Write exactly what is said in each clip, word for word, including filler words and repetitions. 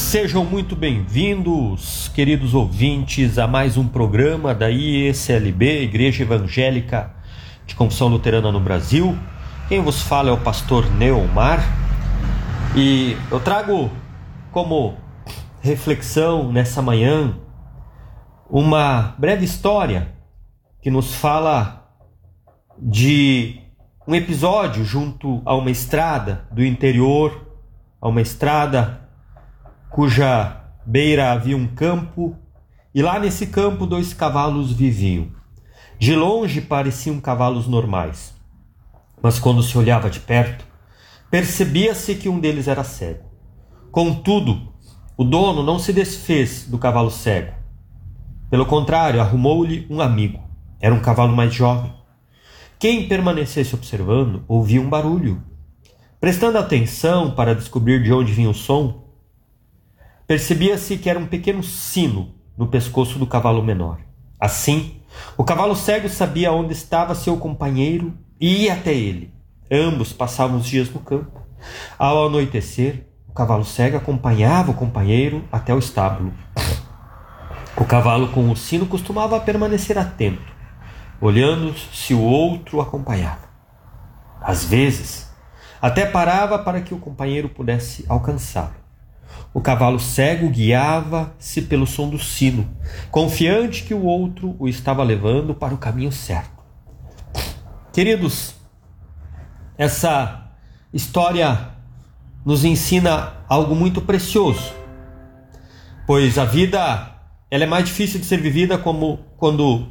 Sejam muito bem-vindos, queridos ouvintes, a mais um programa da I E C L B, Igreja Evangélica de Confissão Luterana no Brasil. Quem vos fala é o pastor Neomar e eu trago como reflexão nessa manhã uma breve história que nos fala de um episódio junto a uma estrada do interior, a uma estrada cuja beira havia um campo, e lá nesse campo dois cavalos viviam. De longe pareciam cavalos normais, mas quando se olhava de perto, percebia-se que um deles era cego. Contudo, o dono não se desfez do cavalo cego. Pelo contrário, arrumou-lhe um amigo. Era um cavalo mais jovem. Quem permanecesse observando ouvia um barulho. Prestando atenção para descobrir de onde vinha o som, percebia-se que era um pequeno sino no pescoço do cavalo menor. Assim, o cavalo cego sabia onde estava seu companheiro e ia até ele. Ambos passavam os dias no campo. Ao anoitecer, o cavalo cego acompanhava o companheiro até o estábulo. O cavalo com o sino costumava permanecer atento, olhando se o outro acompanhava. Às vezes, até parava para que o companheiro pudesse alcançá-lo. O cavalo cego guiava-se pelo som do sino, confiante que o outro o estava levando para o caminho certo. Queridos, essa história nos ensina algo muito precioso, pois a vida ela é mais difícil de ser vivida como quando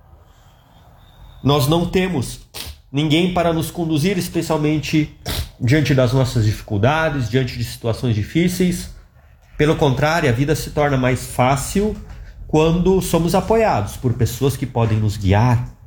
nós não temos ninguém para nos conduzir, especialmente diante das nossas dificuldades, diante de situações difíceis. Pelo contrário, a vida se torna mais fácil quando somos apoiados por pessoas que podem nos guiar,